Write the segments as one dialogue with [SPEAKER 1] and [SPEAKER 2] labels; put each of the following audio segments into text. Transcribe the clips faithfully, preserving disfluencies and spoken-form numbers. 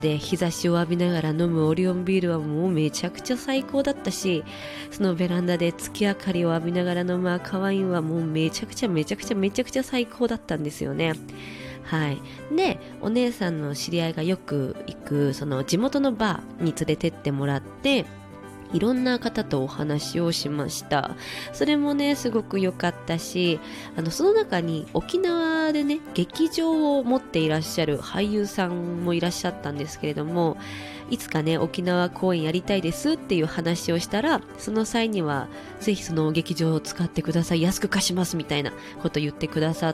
[SPEAKER 1] で日差しを浴びながら飲むオリオンビールはもうめちゃくちゃ最高だったし、そのベランダで月明かりを浴びながら飲む赤ワインはもうめちゃくちゃめちゃくちゃめちゃくちゃ最高だったんですよね。はい。で、お姉さんの知り合いがよく行くその地元のバーに連れてってもらって、いろんな方とお話をしました。それもね、すごく良かったし、あの、その中に沖縄でね、劇場を持っていらっしゃる俳優さんもいらっしゃったんですけれども、いつかね、沖縄公演やりたいですっていう話をしたら、その際には、ぜひその劇場を使ってください、安く貸しますみたいなこと言ってくださって、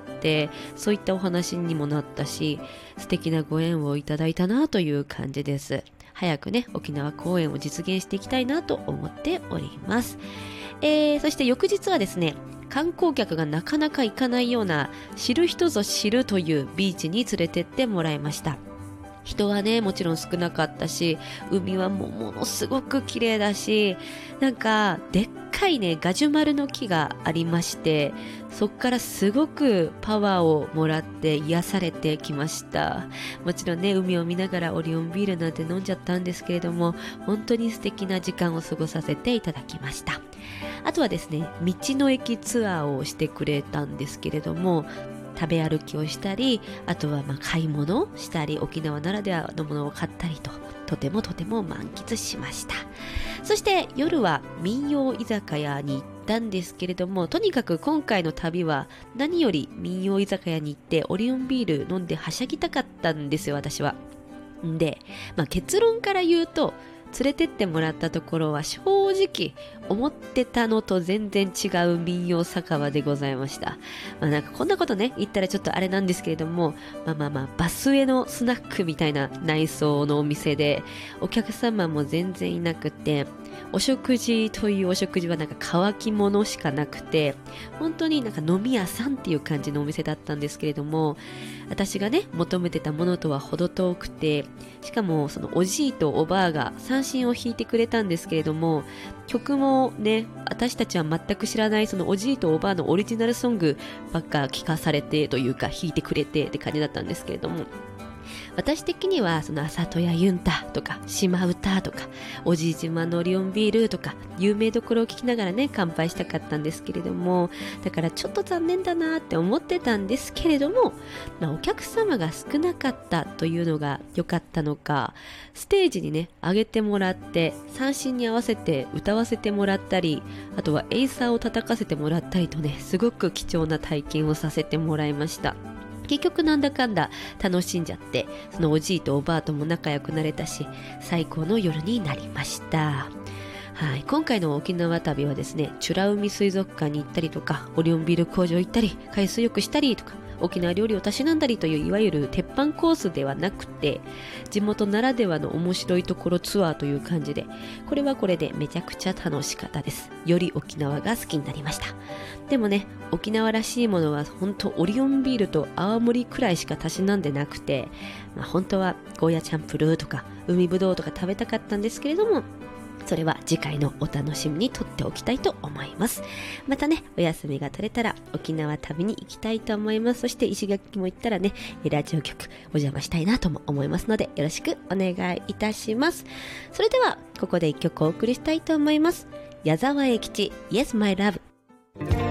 [SPEAKER 1] そういったお話にもなったし、素敵なご縁をいただいたなという感じです。早くね、沖縄公演を実現していきたいなと思っております。えー、そして翌日はですね、観光客がなかなか行かないような知る人ぞ知るというビーチに連れてってもらいました。人はね、もちろん少なかったし、海はもうものすごく綺麗だし、なんかでっかいねガジュマルの木がありまして、そっからすごくパワーをもらって癒されてきました。もちろんね、海を見ながらオリオンビールなんて飲んじゃったんですけれども、本当に素敵な時間を過ごさせていただきました。あとはですね、道の駅ツアーをしてくれたんですけれども、食べ歩きをしたり、あとはまあ買い物をしたり、沖縄ならではのものを買ったりと、とてもとても満喫しました。そして夜は民謡居酒屋に行ったんですけれども、とにかく今回の旅は何より民謡居酒屋に行ってオリオンビール飲んではしゃぎたかったんですよ、私は。で、まあ、結論から言うと、連れてってもらったところは正直思ってたのと全然違う民謡酒場でございました。まあなんかこんなことね言ったらちょっとあれなんですけれども、まあまあまあバスへのスナックみたいな内装のお店で、お客様も全然いなくて、お食事というお食事はなんか乾き物しかなくて、本当になんか飲み屋さんっていう感じのお店だったんですけれども、私がね求めてたものとは程遠くて、しかもそのおじいとおばあが三振を弾いてくれたんですけれども、曲もね私たちは全く知らないそのおじいとおばあのオリジナルソングばっか聞かされてというか弾いてくれてって感じだったんですけれども、私的にはその朝戸屋ユンタとか島唄とかおじいじまのオリオンビールとか有名どころを聞きながらね乾杯したかったんですけれども、だからちょっと残念だなって思ってたんですけれども、まあ、お客様が少なかったというのが良かったのか、ステージにね上げてもらって三振に合わせて歌わせてもらったり、あとはエイサーを叩かせてもらったりとね、すごく貴重な体験をさせてもらいました。結局なんだかんだ楽しんじゃって、そのおじいとおばあとも仲良くなれたし、最高の夜になりました。はい、今回の沖縄旅はですね、美ら海水族館に行ったりとか、オリオンビール工場行ったり、海水浴したりとか、沖縄料理をたしなんだりといういわゆる鉄板コースではなくて、地元ならではの面白いところツアーという感じで、これはこれでめちゃくちゃ楽しかったです。より沖縄が好きになりました。でもね、沖縄らしいものは本当オリオンビールと泡盛くらいしかたしなんでなくて、まあ、本当はゴーヤチャンプルーとか海ぶどうとか食べたかったんですけれども、それは次回のお楽しみにとっておきたいと思います。またね、お休みが取れたら沖縄旅に行きたいと思います。そして石垣も行ったらね、ラジオ局お邪魔したいなとも思いますので、よろしくお願いいたします。それではここで一曲お送りしたいと思います。矢沢永吉 Yes My Love